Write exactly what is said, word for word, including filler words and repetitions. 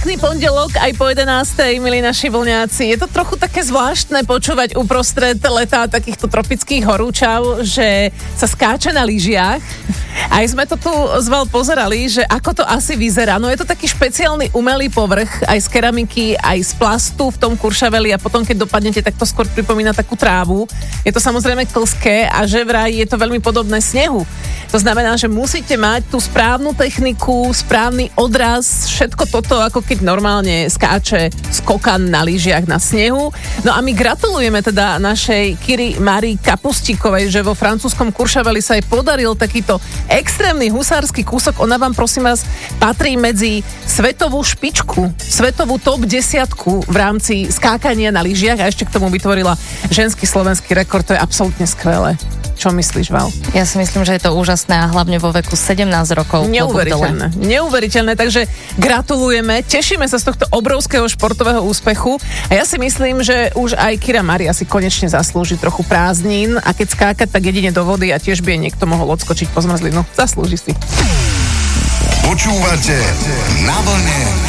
Pekný pondelok aj po jedenástej, milí naši vlňáci. Je to trochu také zvláštne počúvať uprostred leta takýchto tropických horúčav, že sa skáče na lyžiach. Aj sme to tu zval pozerali, že ako to asi vyzerá. No je to taký špeciálny umelý povrch, aj z keramiky, aj z plastu v tom Kuršaveli a potom, keď dopadnete, tak to skôr pripomína takú trávu. Je to samozrejme klské a že vraj je to veľmi podobné snehu. To znamená, že musíte mať tú správnu techniku, správny odraz, všetko toto, ako keď normálne skáče skokan na lyžiach na snehu. No a my gratulujeme teda našej Kiri Marii Kapustíkovej, že vo francúzskom Kuršaveli sa jej podaril takýto extrémny husársky kúsok. Ona vám, prosím vás, patrí medzi svetovú špičku, svetovú top desiatku v rámci skákania na lyžiach a ešte k tomu vytvorila ženský slovenský rekord. To je absolútne skvelé. Čo myslíš, Val? Ja si myslím, že je to úžasné a hlavne vo veku sedemnásť rokov. Neuveriteľné. Neuveriteľné, takže gratulujeme, tešíme sa z tohto obrovského športového úspechu a ja si myslím, že už aj Kira Maria si konečne zaslúži trochu prázdnin a keď skákať, tak jedine do vody a tiež by jej niekto mohol odskočiť po zmrzlinu. Zaslúži si. Počúvate Na vlne